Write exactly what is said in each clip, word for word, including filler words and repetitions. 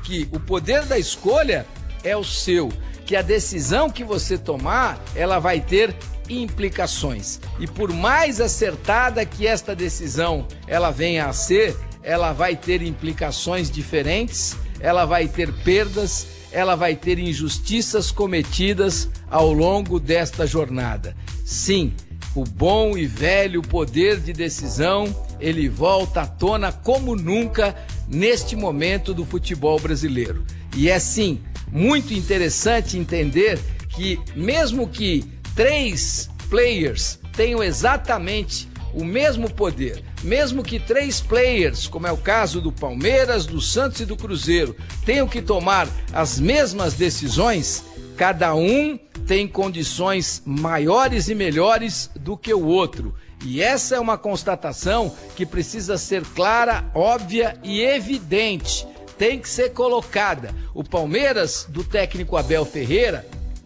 que o poder da escolha é o seu, que a decisão que você tomar, ela vai ter implicações. E por mais acertada que esta decisão ela venha a ser, ela vai ter implicações diferentes, ela vai ter perdas, ela vai ter injustiças cometidas ao longo desta jornada. Sim, o bom e velho poder de decisão, ele volta à tona como nunca neste momento do futebol brasileiro. E é sim, muito interessante entender que mesmo que três players tenham exatamente o mesmo poder, mesmo que três players, como é o caso do Palmeiras, do Santos e do Cruzeiro, tenham que tomar as mesmas decisões, cada um tem condições maiores e melhores do que o outro. E essa é uma constatação que precisa ser clara, óbvia e evidente. Tem que ser colocada. O Palmeiras, do técnico Abel Ferreira,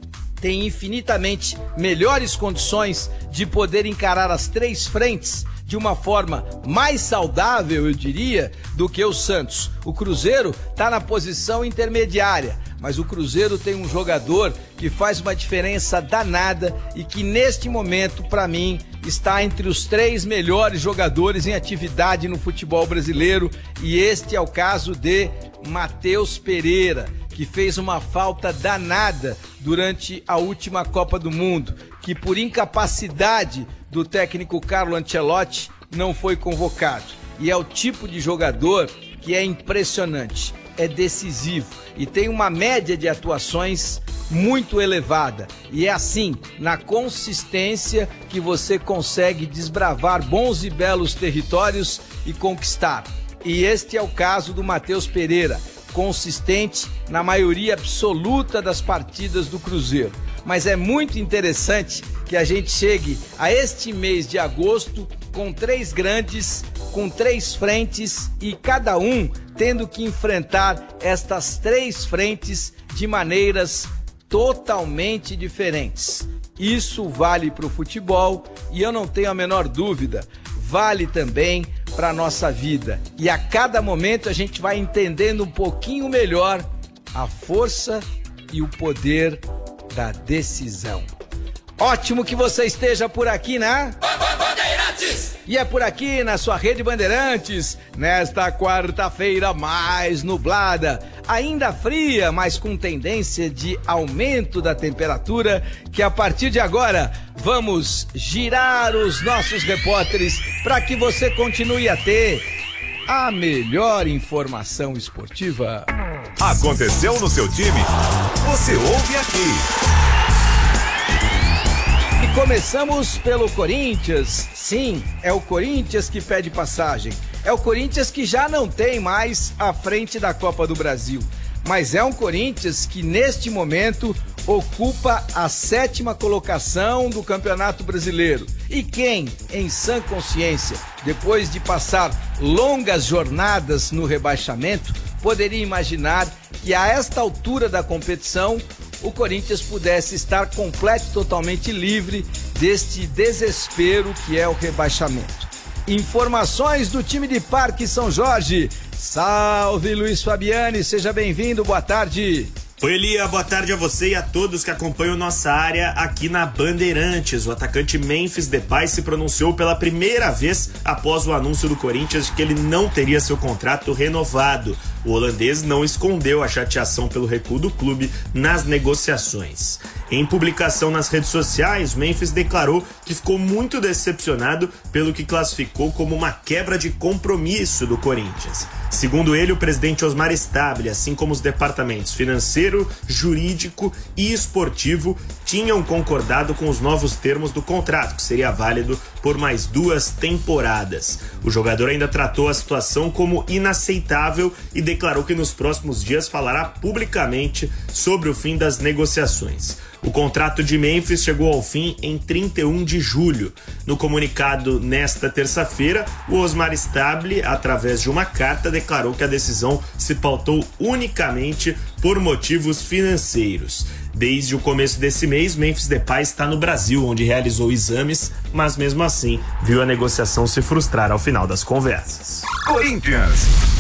tem infinitamente melhores condições de poder encarar as três frentes de uma forma mais saudável, eu diria, do que o Santos. O Cruzeiro está na posição intermediária, mas o Cruzeiro tem um jogador que faz uma diferença danada e que neste momento, para mim, está entre os três melhores jogadores em atividade no futebol brasileiro, e este é o caso de Matheus Pereira, que fez uma falta danada durante a última Copa do Mundo, que por incapacidade do técnico Carlo Ancelotti não foi convocado. E é o tipo de jogador que é impressionante, é decisivo e tem uma média de atuações muito elevada. E é assim, na consistência, que você consegue desbravar bons e belos territórios e conquistar. E este é o caso do Matheus Pereira, consistente na maioria absoluta das partidas do Cruzeiro. Mas é muito interessante que a gente chegue a este mês de agosto com três grandes, com três frentes e cada um tendo que enfrentar estas três frentes de maneiras totalmente diferentes. Isso vale para o futebol e eu não tenho a menor dúvida, vale também para a nossa vida. E a cada momento a gente vai entendendo um pouquinho melhor a força e o poder da decisão. Ótimo que você esteja por aqui, né? Bandeirantes! E é por aqui na sua Rede Bandeirantes, nesta quarta-feira mais nublada, ainda fria, mas com tendência de aumento da temperatura, que a partir de agora vamos girar os nossos repórteres para que você continue a ter a melhor informação esportiva. Aconteceu no seu time? Você ouve aqui. E começamos pelo Corinthians. Sim, é o Corinthians que pede passagem. É o Corinthians que já não tem mais a frente da Copa do Brasil. Mas é um Corinthians que neste momento ocupa a sétima colocação do Campeonato Brasileiro. E quem, em sã consciência, depois de passar longas jornadas no rebaixamento, poderia imaginar que a esta altura da competição o Corinthians pudesse estar completo e totalmente livre deste desespero que é o rebaixamento. Informações do time de Parque São Jorge. Salve, Luiz Fabiani, seja bem-vindo, boa tarde. Oi, Elia, boa tarde a você e a todos que acompanham nossa área aqui na Bandeirantes. O atacante Memphis Depay se pronunciou pela primeira vez após o anúncio do Corinthians de que ele não teria seu contrato renovado. O holandês não escondeu a chateação pelo recuo do clube nas negociações. Em publicação nas redes sociais, Memphis declarou que ficou muito decepcionado pelo que classificou como uma quebra de compromisso do Corinthians. Segundo ele, o presidente Osmar Stabile, assim como os departamentos financeiro, jurídico e esportivo, tinham concordado com os novos termos do contrato, que seria válido por mais duas temporadas. O jogador ainda tratou a situação como inaceitável e declarou que nos próximos dias falará publicamente sobre o fim das negociações. O contrato de Memphis chegou ao fim em trinta e um de julho. No comunicado nesta terça-feira, o Osmar Stabile, através de uma carta, declarou que a decisão se pautou unicamente por motivos financeiros. Desde o começo desse mês, Memphis Depay está no Brasil, onde realizou exames, mas mesmo assim viu a negociação se frustrar ao final das conversas. Corinthians.